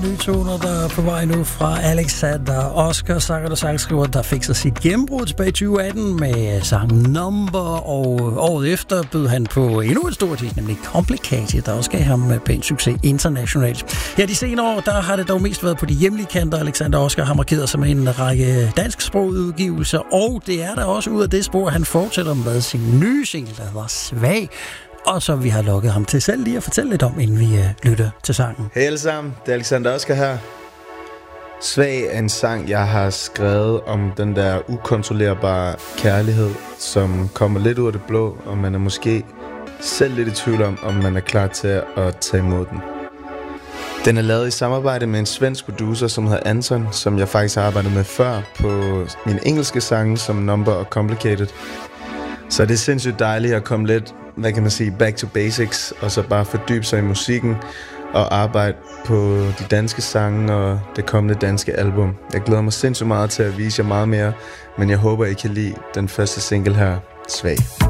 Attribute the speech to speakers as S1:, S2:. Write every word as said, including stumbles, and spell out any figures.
S1: nye toner, der er på vej nu fra Alexander Oscar, sanger og sangskriver, der fik sig sit gennembrud tilbage i tyve atten med sangen Number, og året efter bød han på endnu et stort hit, nemlig Complicated, der også gav ham pæn succes internationalt. Ja, de senere år, der har det dog mest været på de hjemlige kanter. Alexander Oscar har markeret sig med en række dansksprogede udgivelser, og det er der også ud af det spor, han fortsætter med sin nye single, der hedder Svag, og så vi har lukket ham til selv lige at fortælle lidt om, inden vi uh, lytter til sangen.
S2: Hej alle sammen, det er Alexander Oscar her. Svag er en sang, jeg har skrevet om den der ukontrollerbare kærlighed, som kommer lidt ud af det blå, og man er måske selv lidt i tvivl om, om man er klar til at tage imod den. Den er lavet i samarbejde med en svensk producer, som hedder Anton, som jeg faktisk har arbejdet med før på mine engelske sange, som Number og Complicated. Så det er sindssygt dejligt at komme lidt, hvad kan man sige, back to basics, og så bare fordybe sig i musikken og arbejde på de danske sange og det kommende danske album. Jeg glæder mig sindssygt meget til at vise jer meget mere, men jeg håber, I kan lide den første single her, Svag.